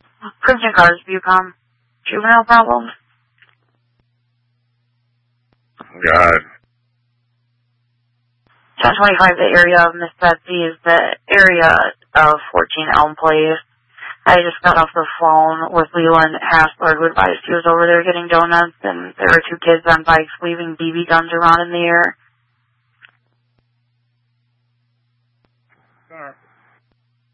Crimson Cars, Bucom. Juvenile problems? God. 1025, the area of Miss Betsy is the area of 14 Elm Place. I just got off the phone with Leland Hassler, who advised he was over there getting donuts, and there were two kids on bikes waving BB guns around in the air.